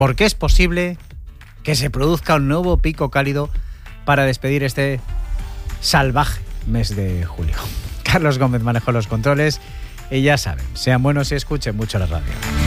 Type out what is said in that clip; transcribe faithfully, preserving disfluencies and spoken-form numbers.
porque es posible que se produzca un nuevo pico cálido para despedir este salvaje mes de julio. Carlos Gómez manejó los controles y ya saben, sean buenos y escuchen mucho la radio.